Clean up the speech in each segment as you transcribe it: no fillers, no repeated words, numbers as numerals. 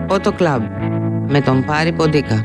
Auto Club με τον Πάρη Ποντίκα.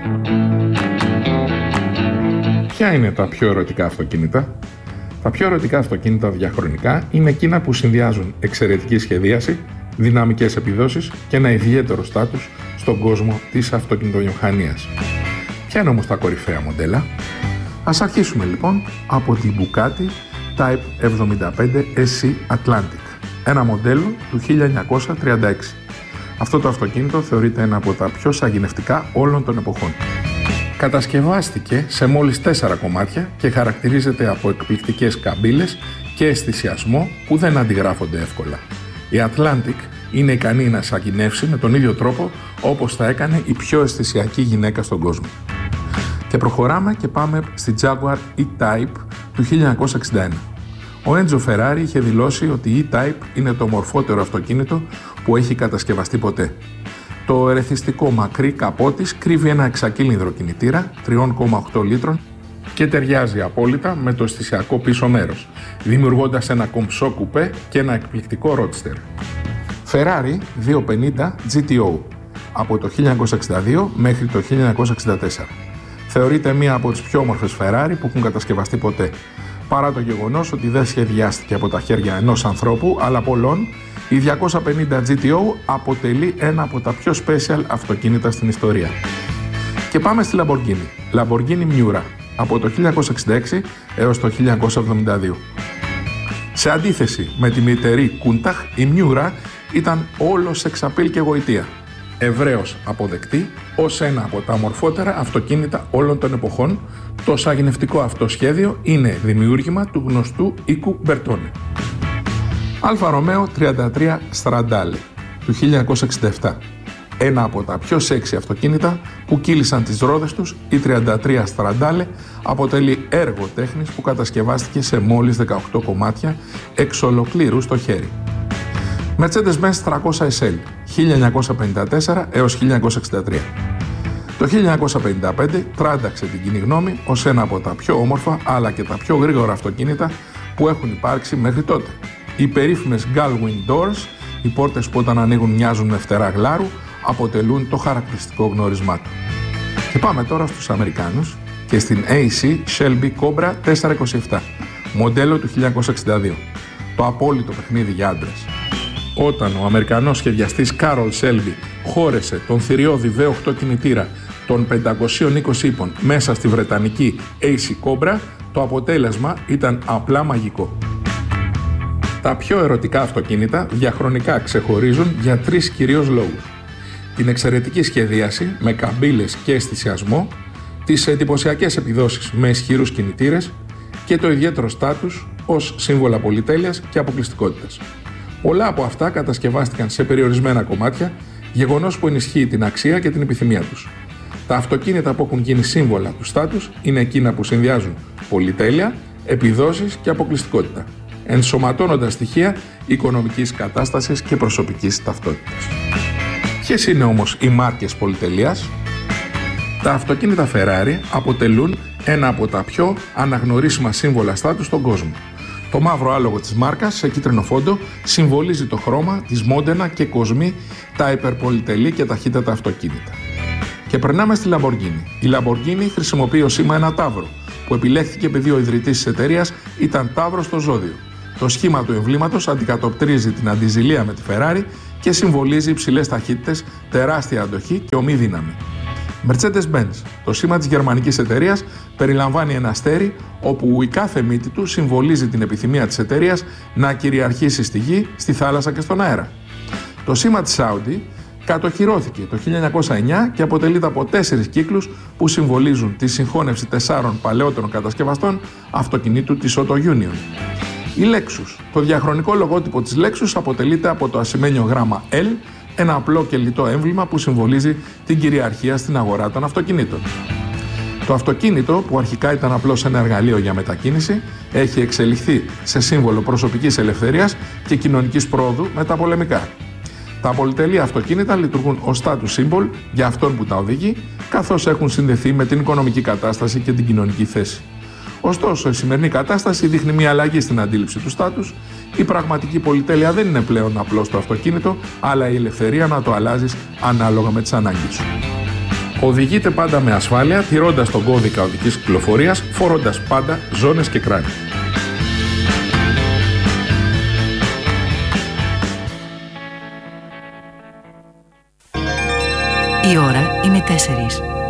Ποια είναι τα πιο ερωτικά αυτοκίνητα? Τα πιο ερωτικά αυτοκίνητα διαχρονικά είναι εκείνα που συνδυάζουν εξαιρετική σχεδίαση, δυναμικές επιδόσεις και ένα ιδιαίτερο στάτους στον κόσμο της αυτοκινητοβιομηχανίας. Ποια είναι όμως τα κορυφαία μοντέλα? Ας αρχίσουμε λοιπόν από την Bugatti Type 75 SC Atlantic, ένα μοντέλο του 1936. Αυτό το αυτοκίνητο θεωρείται ένα από τα πιο σαγηνευτικά όλων των εποχών. Κατασκευάστηκε σε μόλις 4 κομμάτια και χαρακτηρίζεται από εκπληκτικές καμπύλες και αισθησιασμό που δεν αντιγράφονται εύκολα. Η Atlantic είναι ικανή να σαγηνεύσει με τον ίδιο τρόπο όπως θα έκανε η πιο αισθησιακή γυναίκα στον κόσμο. Και προχωράμε και πάμε στη Jaguar E-Type του 1961. Ο Enzo Ferrari είχε δηλώσει ότι η E-Type είναι το μορφότερο αυτοκίνητο που έχει κατασκευαστεί ποτέ. Το ερεθιστικό μακρύ καπό της κρύβει ένα εξακύλινδρο κινητήρα 3,8 λίτρων και ταιριάζει απόλυτα με το αισθησιακό πίσω μέρος, δημιουργώντας ένα κομψό κουπέ και ένα εκπληκτικό ρότστερ. Ferrari 250 GTO από το 1962 μέχρι το 1964. Θεωρείται μία από τις πιο όμορφες Ferrari που έχουν κατασκευαστεί ποτέ. Παρά το γεγονός ότι δεν σχεδιάστηκε από τα χέρια ενός ανθρώπου, αλλά πολλών, η 250 GTO αποτελεί ένα από τα πιο special αυτοκίνητα στην ιστορία. Και πάμε στη Lamborghini Miura από το 1966 έως το 1972. Σε αντίθεση με τη μητερή Countach, η Miura ήταν όλο σεξαπίλ και γοητεία. Ευρέως αποδεκτή ως ένα από τα ομορφότερα αυτοκίνητα όλων των εποχών, το σαγηνευτικό αυτό σχέδιο είναι δημιούργημα του γνωστού οίκου Bertone. Αλφα Ρωμαίο 33 Stradale του 1967. Ένα από τα πιο σεξι αυτοκίνητα που κύλησαν τις ρόδες τους, η 33 Stradale αποτελεί έργο τέχνης που κατασκευάστηκε σε μόλις 18 κομμάτια εξ ολοκλήρου στο χέρι. Mercedes-Benz 300 SL 1954 έως 1963. Το 1955 τράνταξε την κοινή γνώμη ως ένα από τα πιο όμορφα αλλά και τα πιο γρήγορα αυτοκίνητα που έχουν υπάρξει μέχρι τότε. Οι περίφημες Gullwing Doors, οι πόρτες που όταν ανοίγουν μοιάζουν με φτερά γλάρου, αποτελούν το χαρακτηριστικό γνώρισμά του. Και πάμε τώρα στους Αμερικάνους και στην AC Shelby Cobra 427, μοντέλο του 1962. Το απόλυτο παιχνίδι για άντρες. Όταν ο Αμερικανός σχεδιαστής Carroll Shelby χώρεσε τον θηριώδη V8 κινητήρα των 520 ύπων μέσα στη βρετανική AC Cobra, το αποτέλεσμα ήταν απλά μαγικό. Τα πιο ερωτικά αυτοκίνητα διαχρονικά ξεχωρίζουν για 3 κυρίως λόγους. Την εξαιρετική σχεδίαση με καμπύλες και αισθησιασμό, τις εντυπωσιακές επιδόσεις με ισχυρούς κινητήρες και το ιδιαίτερο στάτους ως σύμβολα πολυτέλειας και αποκλειστικότητας. Πολλά από αυτά κατασκευάστηκαν σε περιορισμένα κομμάτια, γεγονός που ενισχύει την αξία και την επιθυμία τους. Τα αυτοκίνητα που έχουν γίνει σύμβολα του στάτους είναι εκείνα που συνδυάζουν πολυτέλεια, επιδόσεις και αποκλειστικότητα, ενσωματώνοντας στοιχεία οικονομικής κατάστασης και προσωπικής ταυτότητας. Ποιες είναι όμως οι μάρκες πολυτελείας? Τα αυτοκίνητα Ferrari αποτελούν ένα από τα πιο αναγνωρίσιμα σύμβολα στάτους στον κόσμο. Το μαύρο άλογο της μάρκας σε κίτρινο φόντο συμβολίζει το χρώμα, της Μόντενα και κοσμεί τα υπερπολιτελή και ταχύτατα αυτοκίνητα. Και περνάμε στη Lamborghini. Η Lamborghini χρησιμοποιεί ως σήμα ένα ταύρο, που επιλέχθηκε επειδή ο ιδρυτής της εταιρείας ήταν ταύρος στο ζώδιο. Το σχήμα του εμβλήματος αντικατοπτρίζει την αντιζηλία με τη Ferrari και συμβολίζει υψηλές ταχύτητες, τεράστια αντοχή και ομή δύναμη. Mercedes-Benz. Το σήμα της γερμανικής εταιρείας περιλαμβάνει ένα αστέρι όπου η κάθε μύτη του συμβολίζει την επιθυμία της εταιρείας να κυριαρχήσει στη γη, στη θάλασσα και στον αέρα. Το σήμα της Audi κατοχυρώθηκε το 1909 και αποτελείται από 4 κύκλους που συμβολίζουν τη συγχώνευση 4 παλαιότερων κατασκευαστών αυτοκινήτου της Auto Union. Η Lexus. Το διαχρονικό λογότυπο της Lexus αποτελείται από το ασημένιο γράμμα L, ένα απλό και λιτό έμβλημα που συμβολίζει την κυριαρχία στην αγορά των αυτοκινήτων. Το αυτοκίνητο, που αρχικά ήταν απλώς ένα εργαλείο για μετακίνηση, έχει εξελιχθεί σε σύμβολο προσωπικής ελευθερίας και κοινωνικής πρόοδου μεταπολεμικά. Τα πολυτελή αυτοκίνητα λειτουργούν ως status symbol για αυτόν που τα οδηγεί, καθώς έχουν συνδεθεί με την οικονομική κατάσταση και την κοινωνική θέση. Ωστόσο, η σημερινή κατάσταση δείχνει μια αλλαγή στην αντίληψη του στάτους. Η πραγματική πολυτέλεια δεν είναι πλέον απλώς το αυτοκίνητο, αλλά η ελευθερία να το αλλάζεις ανάλογα με τις ανάγκες σου. Οδηγείτε πάντα με ασφάλεια, τηρώντας τον κώδικα οδικής κυκλοφορίας, φορώντας πάντα ζώνες και κράνη. Η ώρα είναι 4.